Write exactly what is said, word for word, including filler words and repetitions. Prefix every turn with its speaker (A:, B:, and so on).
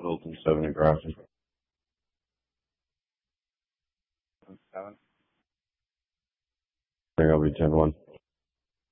A: Hilton seven at Grafton.
B: Seven.
A: I think I'll be ten one.